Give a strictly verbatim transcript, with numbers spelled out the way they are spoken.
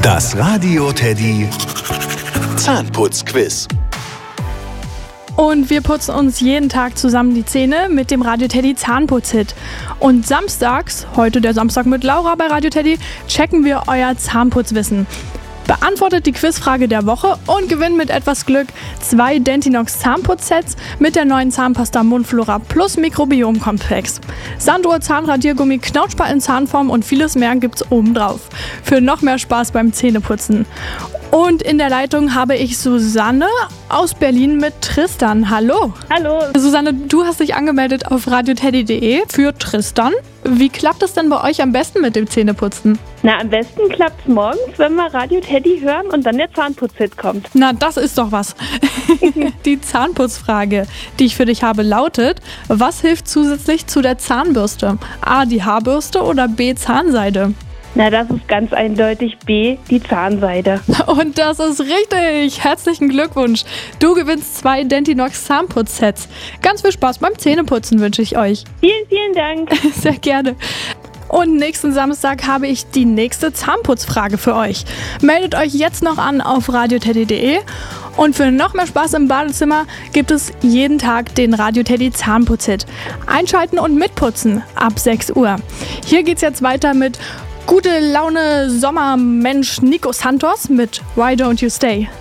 Das Radio Teddy Zahnputzquiz. Und wir putzen uns jeden Tag zusammen die Zähne mit dem Radio Teddy Zahnputzhit. Und samstags, heute der Samstag mit Laura bei Radio Teddy, checken wir euer Zahnputzwissen. Beantwortet die Quizfrage der Woche und gewinnt mit etwas Glück zwei Dentinox Zahnputzsets mit der neuen Zahnpasta Mundflora Plus Mikrobiomkomplex. Sanduhr, Zahnradiergummi, Knautschbar in Zahnform und vieles mehr gibt's obendrauf. Für noch mehr Spaß beim Zähneputzen. Und in der Leitung habe ich Susanne aus Berlin mit Tristan. Hallo. Hallo. Susanne, du hast dich angemeldet auf radioteddy punkt de für Tristan. Wie klappt es denn bei euch am besten mit dem Zähneputzen? Na, am besten klappt es morgens, wenn wir Radio Teddy hören und dann der Zahnputzhit kommt. Na, das ist doch was. Die Zahnputzfrage, die ich für dich habe, lautet: Was hilft zusätzlich zu der Zahnbürste? A, die Haarbürste oder B, Zahnseide? Na, das ist ganz eindeutig B, die Zahnseide. Und das ist richtig. Herzlichen Glückwunsch. Du gewinnst zwei Dentinox Zahnputzsets. Ganz viel Spaß beim Zähneputzen wünsche ich euch. Vielen, vielen Dank. Sehr gerne. Und nächsten Samstag habe ich die nächste Zahnputzfrage für euch. Meldet euch jetzt noch an auf radioteddy punkt de. Und für noch mehr Spaß im Badezimmer gibt es jeden Tag den Radio Teddy Zahnputzhit. Einschalten und mitputzen ab sechs Uhr. Hier geht's jetzt weiter mit Gute Laune Sommermensch Nico Santos mit Why Don't You Stay?